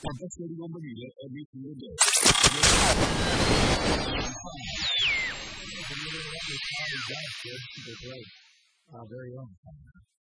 That's what you believe every single day. Very own.